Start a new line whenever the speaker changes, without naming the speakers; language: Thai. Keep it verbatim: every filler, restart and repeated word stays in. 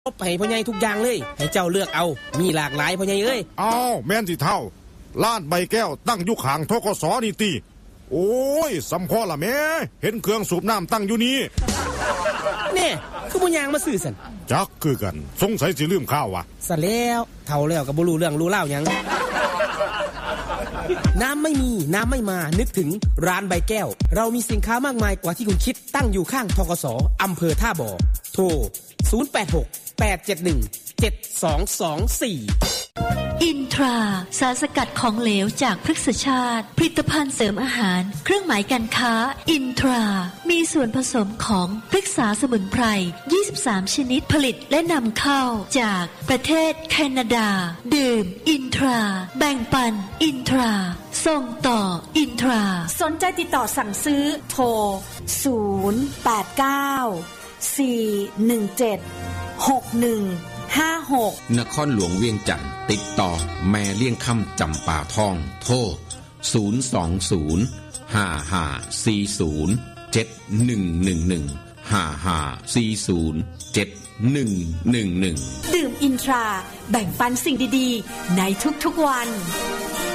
บให้พ่อใหญ่ทุกอย่างเลยให้เจ้าเลือกเอามีหลากหลายพ่อใหญ่เอ้ย
อ้าวแม่นสิเท่าร้านใบแก้วตั้งอยู่ข้างธกส.นี่ติโอ้ยสำพอละแม่เห็นเครื่องสูบน้ำตั้งอยู่นี่
แน่คือบ่ย่างมาซื้อซั่น
จักคือกันสงสัยสิลืมข้าววะ
ซะแล้วเฒ่าแล้วก็บ่รู้เรื่องรู้ราวหยังน้ำไม่มีน้ำไม่มานึกถึงร้านใบแก้วเรามีสินค้ามากมายกว่าที่คุณคิดตั้งอยู่ข้างธกส.อำเภอท่าบ่อโทรศูนย์ แปด หก แปด เจ็ด หนึ่ง เจ็ด สอง สอง สี่
อินทราสารสกัดของเหลวจากพฤกษชาติผลิตภัณฑ์เสริมอาหารเครื่องหมายการค้าอินทรามีส่วนผสมของพฤกษาสมุนไพรยี่สิบสามชนิดผลิตและนำเข้าจากประเทศแคนาดาดื่มอินทราแบ่งปันอินทราส่งต่ออินทรา
สนใจติดต่อสั่งซื้อโทรศูนย์ แปด เก้า สี่ หนึ่ง เจ็ด หก หนึ่ง ห้า หก
นครหลวงเวียงจันทร์ติดต่อแม่เลี้ยงค่ำจำปาทองโทรศูนย์ สอง ศูนย์ ห้า ห้า สี่ ศูนย์ เจ็ด หนึ่ง หนึ่ง หนึ่ง ห้า ห้า สี่ ศูนย์ เจ็ด หนึ่ง หนึ่ง หนึ่ง
ดื่มอินทราแบ่งปันสิ่งดีๆในทุกๆวัน